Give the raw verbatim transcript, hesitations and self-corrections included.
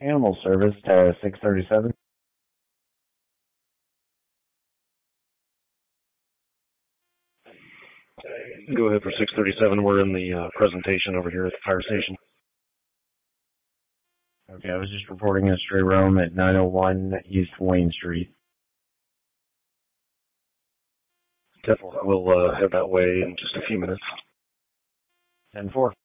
Animal service to six thirty-seven. Go ahead for six thirty-seven. We're in the uh, presentation over here at the fire station. Okay, I was just reporting a stray roam at nine oh one East Wayne Street. Definitely. We'll uh, head that way in just a few minutes. ten four.